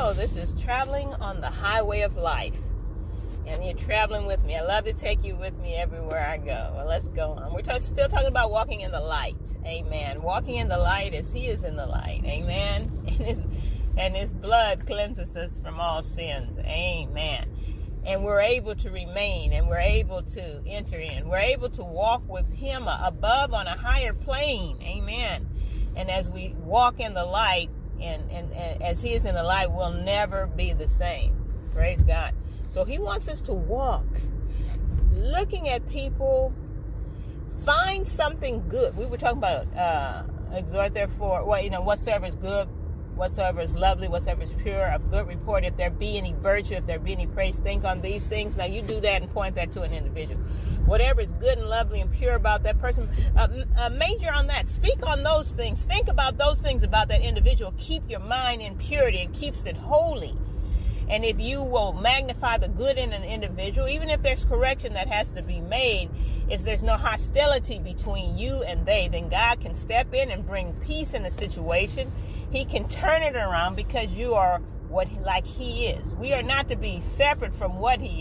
Hello, this is Traveling on the Highway of Life. And you're traveling with me. I love to take you with me everywhere I go. Well, let's go on. We're still talking about walking in the light. Amen. Walking in the light as He is in the light. Amen. And His blood cleanses us from all sins. Amen. And we're able to remain, and we're able to enter in. We're able to walk with Him above on a higher plane. Amen. And as we walk in the light, and as He is in the light, we'll never be the same. Praise God. So He wants us to walk, looking at people, find something good. We were talking about exhort therefore, whatsoever is good, whatsoever is lovely, whatsoever is pure, of good report. If there be any virtue, if there be any praise, think on these things. Now you do that and point that to an individual. Whatever is good and lovely and pure about that person, major on that. Speak on those things. Think about those things about that individual. Keep your mind in purity. It keeps it holy. And if you will magnify the good in an individual, even if there's correction that has to be made, if there's no hostility between you and they, then God can step in and bring peace in the situation. He can turn it around because you are like He is. We are not to be separate from what He is.